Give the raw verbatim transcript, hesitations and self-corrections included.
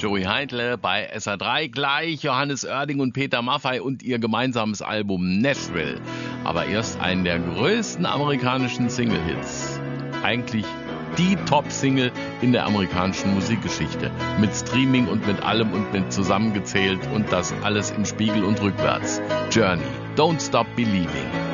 Joey Heidle bei S R drei, gleich Johannes Oerding und Peter Maffay und ihr gemeinsames Album Nashville. Aber erst einen der größten amerikanischen Single-Hits. Eigentlich die Top-Single in der amerikanischen Musikgeschichte. Mit Streaming und mit allem und mit zusammengezählt und das alles im Spiegel und rückwärts. Journey, Don't Stop Believing.